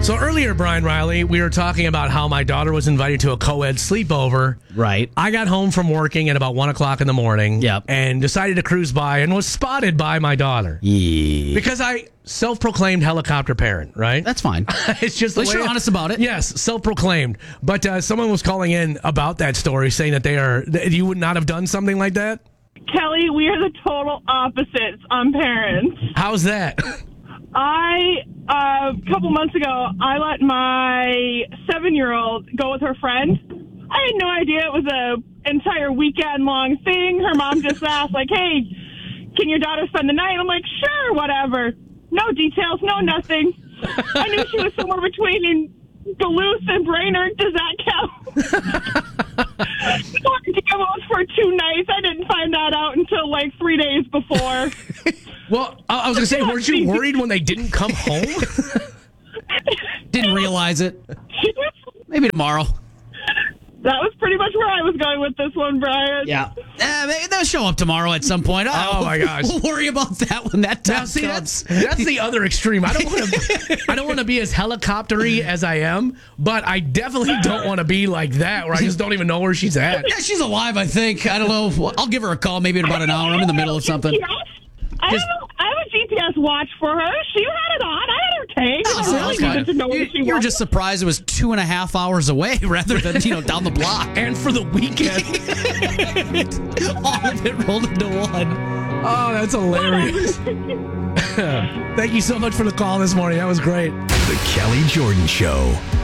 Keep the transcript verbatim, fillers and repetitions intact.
So earlier, Brian Riley, we were talking about how my daughter was invited to a co-ed sleepover. Right. I got home from working at about one o'clock in the morning. Yep. And decided to cruise by and was spotted by my daughter. Yeah. Because I self-proclaimed helicopter parent, right? That's fine. It's just the At least way you're it- honest about it. Yes, self-proclaimed. But uh, someone was calling in about that story, saying that they are that you would not have done something like that. Kelly, we are the total opposites on parents. How's that? I, uh, a couple months ago, I let my seven-year-old go with her friend. I had no idea it was a entire weekend-long thing. Her mom just asked, like, hey, can your daughter spend the night? I'm like, sure, whatever. No details, no nothing. I knew she was somewhere between Duluth and Brainerd. Does that count? It was for two nights. I didn't find that out until like three days before. Well, I I was going to say, weren't you worried when they didn't come home? Didn't realize it. Maybe tomorrow. That was pretty much where I was going with this one, Brian. Yeah. Uh, they- they'll show up tomorrow at some point. Oh, my gosh. We'll worry about that when that time Now, see, comes. that's that's the other extreme. I don't want to. I don't want to be as helicoptery as I am, but I definitely don't want to be like that, where I just don't even know where she's at. Yeah, she's alive, I think. I don't know. I'll give her a call maybe in about an hour. I'm in the middle of something. Yes. I have, a, I have a G P S watch for her. She had it on. I had her tagged. Oh, I so really that's fine. needed to know where You, she you were was. just surprised it was two and a half hours away rather than, you know, down the block. And for the weekend. All of it rolled into one. Oh, that's hilarious. Thank you so much for the call this morning. That was great. The Kelly Jordan Show.